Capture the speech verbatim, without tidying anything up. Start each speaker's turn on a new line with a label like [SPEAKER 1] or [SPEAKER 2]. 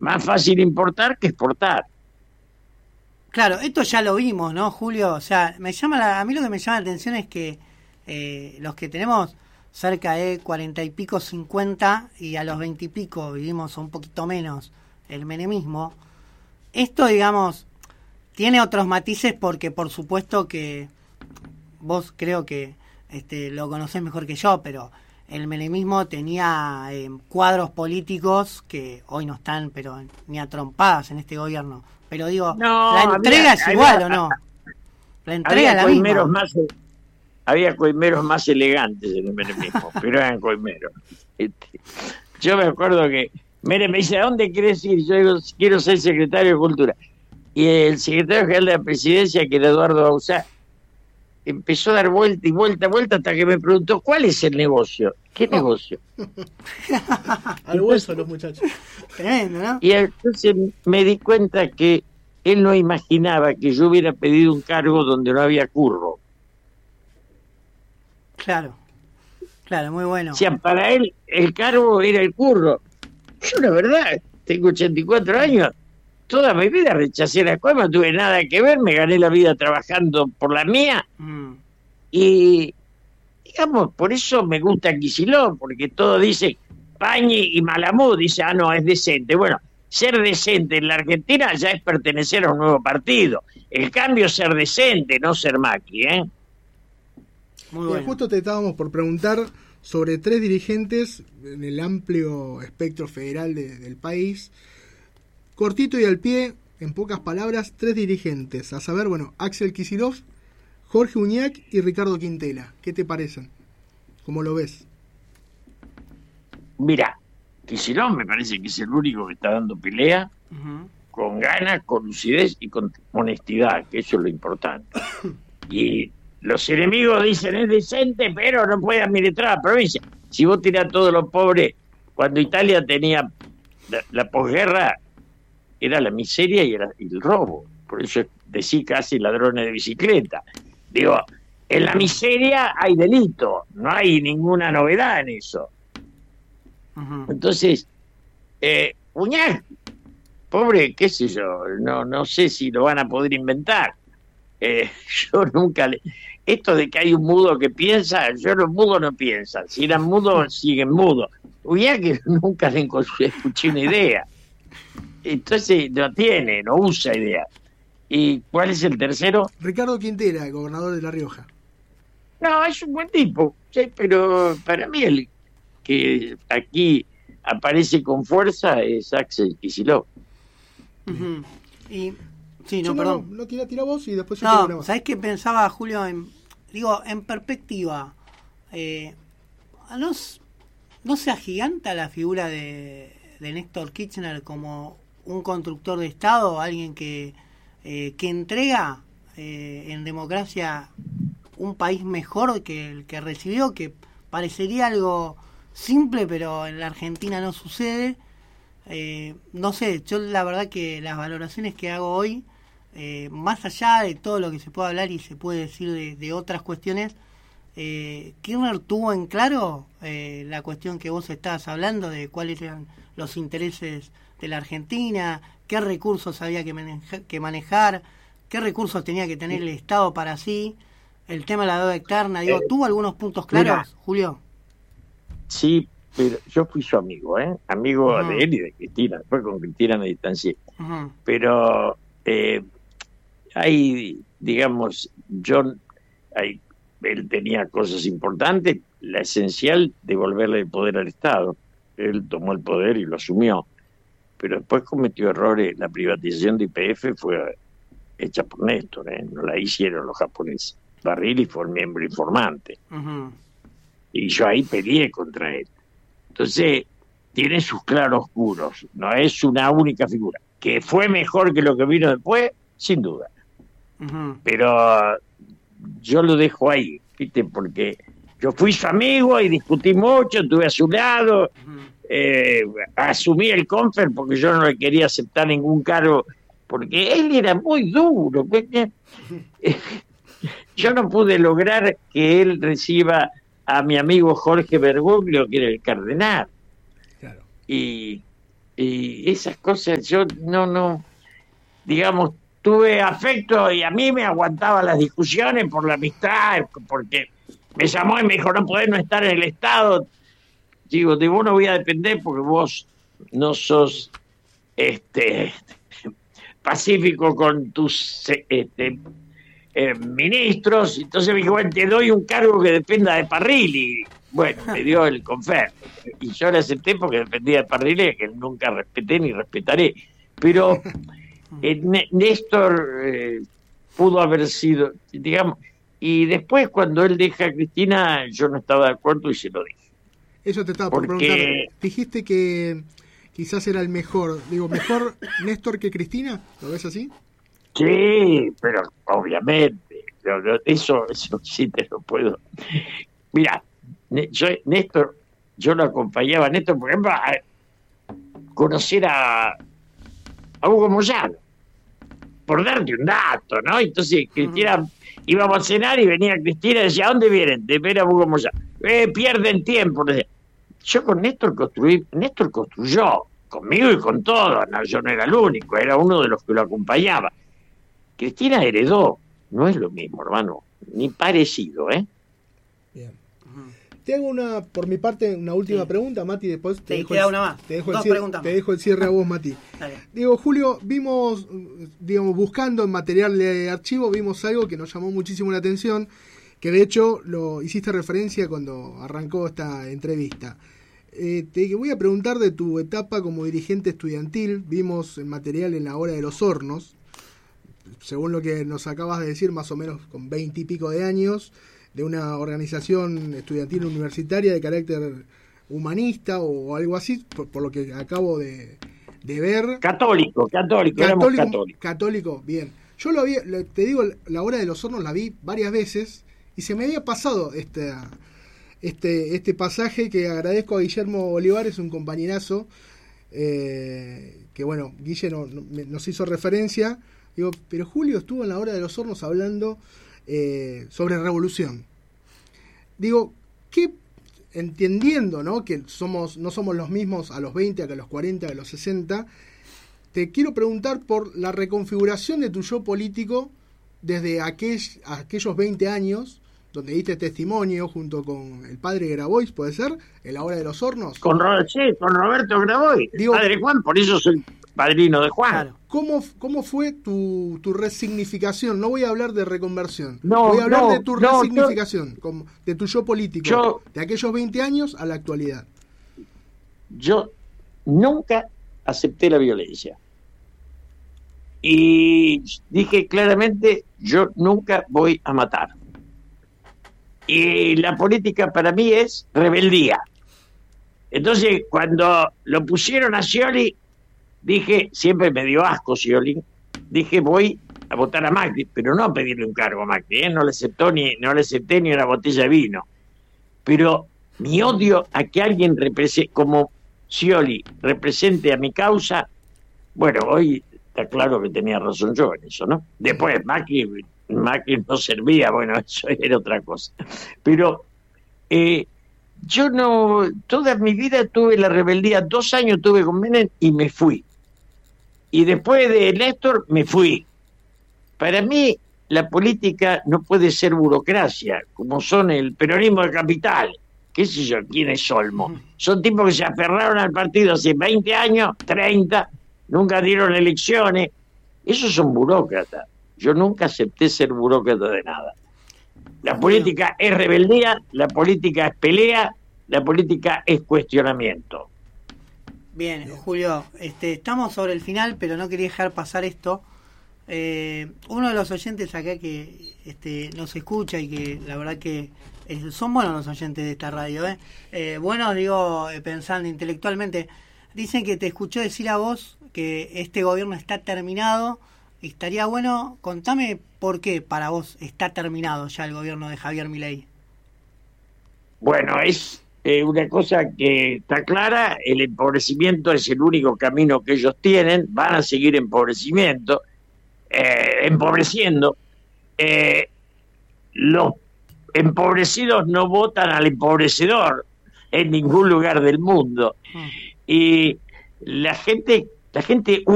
[SPEAKER 1] más fácil importar que exportar.
[SPEAKER 2] Claro, esto ya lo vimos, ¿no, Julio? O sea, me llama la, a mí lo que me llama la atención es que eh, los que tenemos cerca de cuarenta y pico, cincuenta, y a los veinte y pico vivimos un poquito menos el menemismo, esto, digamos, tiene otros matices porque, por supuesto, que vos creo que este, lo conocés mejor que yo, pero el menemismo tenía eh, cuadros políticos que hoy no están, pero ni a trompadas en este gobierno. Pero digo,
[SPEAKER 1] no,
[SPEAKER 2] la entrega
[SPEAKER 1] había,
[SPEAKER 2] es igual,
[SPEAKER 1] había,
[SPEAKER 2] ¿o no? La entrega es la
[SPEAKER 1] coimeros
[SPEAKER 2] misma.
[SPEAKER 1] Más, había coimeros más elegantes en el menemismo, pero eran coimeros. Este, yo me acuerdo que Menem me dice, ¿a dónde querés ir? Yo digo, quiero ser secretario de Cultura. Y el secretario general de la presidencia, que era Eduardo Bauzá, empezó a dar vuelta y vuelta, vuelta, hasta que me preguntó, ¿cuál es el negocio? ¿Qué oh. negocio?
[SPEAKER 3] Al hueso los muchachos.
[SPEAKER 2] Tremendo, ¿no?
[SPEAKER 1] Y entonces me di cuenta que él no imaginaba que yo hubiera pedido un cargo donde no había curro.
[SPEAKER 2] Claro, claro, muy bueno.
[SPEAKER 1] O sea, para él el cargo era el curro. Yo, la verdad, tengo ochenta y cuatro años, toda mi vida rechacé la escuela, no tuve nada que ver, me gané la vida trabajando por la mía. Mm. Y, digamos, por eso me gusta Kicillof, porque todo dice, Pañi y Malamud, dice, ah, no, es decente. Bueno, ser decente en la Argentina ya es pertenecer a un nuevo partido. El cambio es ser decente, no ser Macri, ¿eh?
[SPEAKER 3] Muy bueno. Justo te estábamos por preguntar sobre tres dirigentes en el amplio espectro federal de, del país. Cortito y al pie, en pocas palabras, tres dirigentes. A saber, bueno, Axel Kicillof, Jorge Uñac y Ricardo Quintela. ¿Qué te parecen? ¿Cómo lo ves?
[SPEAKER 1] Mira, Kicillof me parece que es el único que está dando pelea, uh-huh. con ganas, con lucidez y con honestidad, que eso es lo importante. Y los enemigos dicen, es decente, pero no puede administrar la provincia. Si vos tirás a todos los pobres, cuando Italia tenía la, la posguerra, era la miseria y era el robo. Por eso decía casi ladrones de bicicleta. Digo, en la miseria hay delito, no hay ninguna novedad en eso. Uh-huh. Entonces, eh, Uñac, pobre, qué sé yo, no, no sé si lo van a poder inventar. Eh, yo nunca le... Esto de que hay un mudo que piensa, yo los mudos no piensan. Si eran mudos, siguen mudos. Uñac que nunca le escuché una idea. Entonces no tiene, no usa idea. ¿Y cuál es el tercero?
[SPEAKER 3] Ricardo Quintela, gobernador de La Rioja.
[SPEAKER 1] No, es un buen tipo, sí, pero para mí el que aquí aparece con fuerza es Axel Kicillof.
[SPEAKER 2] Uh-huh. Y sí, no,
[SPEAKER 3] sí,
[SPEAKER 2] perdón.
[SPEAKER 3] No, no tira, tira vos y después
[SPEAKER 2] yo
[SPEAKER 3] No,
[SPEAKER 2] ¿sabés qué pensaba, Julio? En, digo, en perspectiva, eh, ¿no, ¿no se agiganta la figura de, de Néstor Kirchner como un constructor de Estado, alguien que, eh, que entrega eh, en democracia un país mejor que el que recibió, que parecería algo simple, pero en la Argentina no sucede? Eh, no sé, yo la verdad que las valoraciones que hago hoy, eh, más allá de todo lo que se puede hablar y se puede decir de, de otras cuestiones, eh, Kirchner tuvo en claro eh, la cuestión que vos estabas hablando de cuáles eran los intereses de la Argentina, qué recursos había que, maneja, que manejar, qué recursos tenía que tener el Estado para sí, el tema de la deuda externa, digo, ¿tuvo algunos puntos claros, mira, Julio?
[SPEAKER 1] Sí, pero yo fui su amigo, ¿eh? Amigo uh-huh. de él y de Cristina, después con Cristina me distancié. Uh-huh. Pero eh, hay, digamos, yo, hay, él tenía cosas importantes, la esencial, devolverle el poder al Estado. Él tomó el poder y lo asumió. Pero después cometió errores. La privatización de Y P F fue hecha por Néstor, ¿eh? No la hicieron los japoneses. Barrilli fue el miembro informante. Uh-huh. Y yo ahí peleé contra él. Entonces, tiene sus claroscuros. No es una única figura. Que fue mejor que lo que vino después, sin duda. Uh-huh. Pero yo lo dejo ahí, ¿viste? Porque yo fui su amigo y discutí mucho, estuve a su lado. Uh-huh. Eh, asumí el Confer porque yo no le quería aceptar ningún cargo, porque él era muy duro. Yo no pude lograr que él reciba a mi amigo Jorge Bergoglio, que era el cardenal. Claro. Y y esas cosas yo no, no, digamos, tuve afecto y a mí me aguantaba las discusiones por la amistad, porque me llamó y me dijo, no podés no estar en el Estado. Digo, de vos no voy a depender porque vos no sos este pacífico con tus este, eh, ministros. Entonces me dijo, bueno, te doy un cargo que dependa de Parrilli. Bueno, me dio el confer. Y yo le acepté porque dependía de Parrilli, que nunca respeté ni respetaré. Pero eh, Néstor eh, pudo haber sido, digamos, y después cuando él deja a Cristina, yo no estaba de acuerdo y se lo dije.
[SPEAKER 3] Eso te estaba por porque... preguntar. Dijiste que quizás era el mejor. Digo, ¿mejor Néstor que Cristina? ¿Lo ves así?
[SPEAKER 1] Sí, pero obviamente. Eso, eso sí te lo puedo. Mira, yo, Néstor, yo lo acompañaba a Néstor, por ejemplo, a conocer a, a Hugo Moyano, por darte un dato, ¿no? Entonces, Cristina, uh-huh. íbamos a cenar y venía Cristina y decía, ¿a dónde vienen? De ver a Hugo Moyano. Eh, pierden tiempo. Yo con Néstor construí, Néstor construyó, conmigo y con todos, no, yo no era el único, era uno de los que lo acompañaba. Cristina heredó, no es lo mismo, hermano, ni parecido, ¿eh?
[SPEAKER 3] Bien. Uh-huh. Te hago una, por mi parte, una última sí. pregunta, Mati, después te,
[SPEAKER 2] te
[SPEAKER 3] dejo,
[SPEAKER 2] el,
[SPEAKER 3] una más. Te dejo,
[SPEAKER 2] Dos
[SPEAKER 3] el cierre, te dejo el cierre a vos, Mati. Digo, Julio, vimos, digamos, buscando en material de archivo, vimos algo que nos llamó muchísimo la atención, que de hecho lo hiciste referencia cuando arrancó esta entrevista. Eh, te voy a preguntar de tu etapa como dirigente estudiantil. Vimos el material en la Hora de los Hornos, según lo que nos acabas de decir, más o menos con veinte y pico de años, de una organización estudiantil universitaria de carácter humanista o algo así, por, por lo que acabo de, de ver.
[SPEAKER 1] Católico, católico,
[SPEAKER 3] católico,
[SPEAKER 1] católico.
[SPEAKER 3] Católico, bien. Yo lo había, te digo, la Hora de los Hornos la vi varias veces y se me había pasado este, este, este pasaje que agradezco a Guillermo Olivares, un compañerazo, eh, que bueno, Guille no, no, nos hizo referencia. Digo, pero Julio estuvo en la Hora de los Hornos hablando eh, sobre revolución. Digo, ¿qué, entendiendo, ¿no?, que somos no somos los mismos a los veinte, que a los cuarenta, que a los sesenta, te quiero preguntar por la reconfiguración de tu yo político desde aquel, aquellos veinte años, donde diste testimonio junto con el padre Grabois, ¿puede ser? En la Hora de los Hornos.
[SPEAKER 1] Con, sí, con Roberto Grabois, Digo, el padre Juan, por eso soy padrino de Juan.
[SPEAKER 3] Claro. ¿Cómo, ¿Cómo fue tu, tu resignificación? No voy a hablar de reconversión.
[SPEAKER 1] No,
[SPEAKER 3] voy a hablar
[SPEAKER 1] no,
[SPEAKER 3] de tu
[SPEAKER 1] no,
[SPEAKER 3] resignificación, yo, como, de tu yo político, yo, de aquellos veinte años a la actualidad.
[SPEAKER 1] Yo nunca acepté la violencia. Y dije claramente, yo nunca voy a matar. Y la política para mí es rebeldía. Entonces, cuando lo pusieron a Scioli, dije, siempre me dio asco Scioli, dije, voy a votar a Macri, pero no a pedirle un cargo a Macri, ¿eh? no le aceptó ni, no le acepté ni una botella de vino. Pero mi odio a que alguien represente, como Scioli represente a mi causa, bueno, hoy está claro que tenía razón yo en eso, ¿no? Después Macri, Macri no servía, bueno, eso era otra cosa. Pero eh, yo no, toda mi vida tuve la rebeldía, dos años tuve con Menem y me fui. Y después de Néstor me fui. Para mí la política no puede ser burocracia, como son el peronismo de capital. ¿Qué sé yo? ¿Quién es Olmo? Son tipos que se aferraron al partido hace veinte años, treinta, nunca dieron elecciones. Esos son burócratas. Yo nunca acepté ser burócrata de nada. La política es rebeldía, la política es pelea, la política es cuestionamiento.
[SPEAKER 2] Bien, Julio, este, estamos sobre el final, pero no quería dejar pasar esto. Eh, uno de los oyentes acá que este, nos escucha y que la verdad que es, son buenos los oyentes de esta radio, ¿eh? Eh, buenos, digo, eh, pensando intelectualmente, dicen que te escuchó decir a vos que este gobierno está terminado. Estaría bueno, contame por qué para vos está terminado ya el gobierno de Javier Milei.
[SPEAKER 1] Bueno, es eh, una cosa que está clara, el empobrecimiento es el único camino que ellos tienen, van a seguir empobrecimiento, eh, empobreciendo. Eh, los empobrecidos no votan al empobrecedor en ningún lugar del mundo. Mm. Y la gente, la gente